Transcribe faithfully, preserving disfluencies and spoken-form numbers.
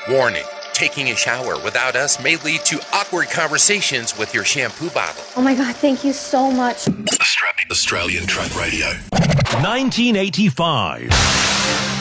Warning, taking a shower without us may lead to awkward conversations with your shampoo bottle. Oh my God, thank you so much. Australian Truck Radio. nineteen eighty-five.